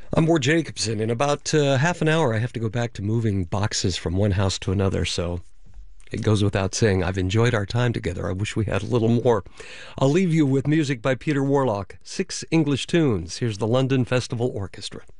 I'm Ward Jacobson. In about half an hour, I have to go back to moving boxes from one house to another, so it goes without saying. I've enjoyed our time together. I wish we had a little more. I'll leave you with music by Peter Warlock, 6 English tunes. Here's the London Festival Orchestra.